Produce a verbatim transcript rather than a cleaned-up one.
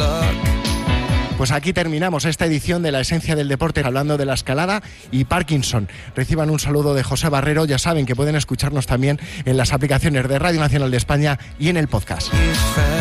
Pues aquí terminamos esta edición de La Esencia del Deporte hablando de la escalada y Parkinson. Reciban un saludo de José Barrero. Ya saben que pueden escucharnos también en las aplicaciones de Radio Nacional de España y en el podcast.